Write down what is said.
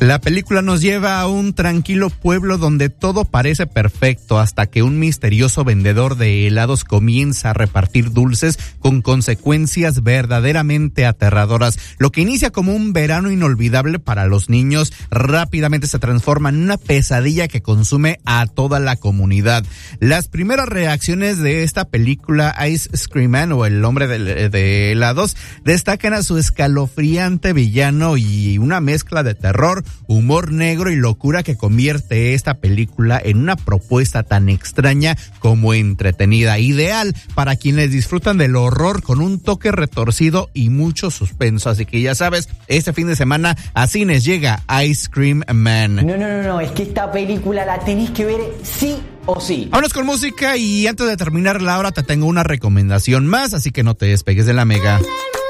La película nos lleva a un tranquilo pueblo donde todo parece perfecto hasta que un misterioso vendedor de helados comienza a repartir dulces con consecuencias verdaderamente aterradoras. Lo que inicia como un verano inolvidable para los niños rápidamente se transforma en una pesadilla que consume a toda la comunidad. Las primeras reacciones de esta película, Ice Cream Man o el hombre de helados, destacan a su escalofriante villano y una mezcla de terror, humor negro y locura que convierte esta película en una propuesta tan extraña como entretenida, ideal para quienes disfrutan del horror con un toque retorcido y mucho suspenso. Así que ya sabes, este fin de semana a cines llega Ice Cream Man. No, es que esta película la tenés que ver sí o sí. Vámonos con música y antes de terminar la hora te tengo una recomendación más, así que no te despegues de la Mega.